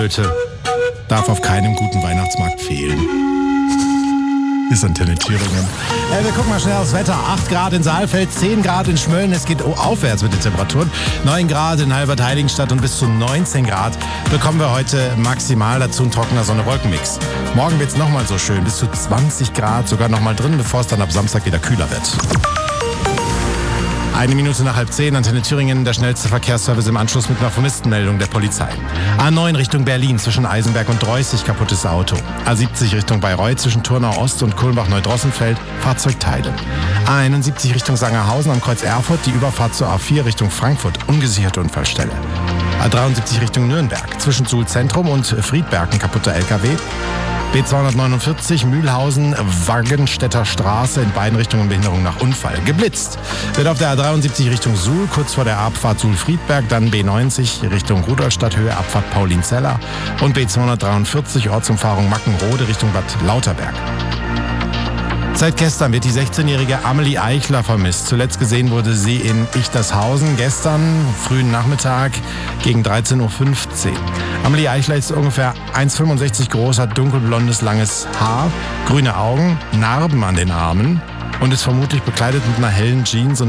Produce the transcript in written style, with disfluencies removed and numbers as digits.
Darf auf keinem guten Weihnachtsmarkt fehlen. Ist Antenne Thüringen. Wir gucken mal schnell aufs Wetter. 8 Grad in Saalfeld, 10 Grad in Schmölln. Es geht aufwärts mit den Temperaturen. 9 Grad in Halbert-Heiligenstadt und bis zu 19 Grad bekommen wir heute maximal. Dazu ein trockener Sonne-Wolken-Mix. Morgen wird es nochmal so schön. Bis zu 20 Grad sogar nochmal drin, bevor es dann ab Samstag wieder kühler wird. 1 Minute nach 9:30, Antenne Thüringen, der schnellste Verkehrsservice im Anschluss mit einer Vermisstenmeldung der Polizei. A9 Richtung Berlin zwischen Eisenberg und Dreußig, kaputtes Auto. A70 Richtung Bayreuth zwischen Turnau Ost und Kulmbach-Neudrossenfeld, Fahrzeugteile. A71 Richtung Sangerhausen am Kreuz Erfurt, die Überfahrt zur A4 Richtung Frankfurt, ungesicherte Unfallstelle. A73 Richtung Nürnberg zwischen Suhl Zentrum und Friedberg, ein kaputter LKW. B249 Mühlhausen, Waggenstädter Straße, in beiden Richtungen Behinderung nach Unfall. Geblitzt wird auf der A73 Richtung Suhl, kurz vor der Abfahrt Suhl-Friedberg, dann B90 Richtung Rudolstadt, Höhe Abfahrt Paulinzeller und B243 Ortsumfahrung Mackenrode Richtung Bad Lauterberg. Seit gestern wird die 16-jährige Amelie Eichler vermisst. Zuletzt gesehen wurde sie in Ichtershausen gestern, frühen Nachmittag, gegen 13.15 Uhr. Amelie Eichler ist ungefähr 1,65 groß, hat dunkelblondes, langes Haar, grüne Augen, Narben an den Armen und ist vermutlich bekleidet mit einer hellen Jeans und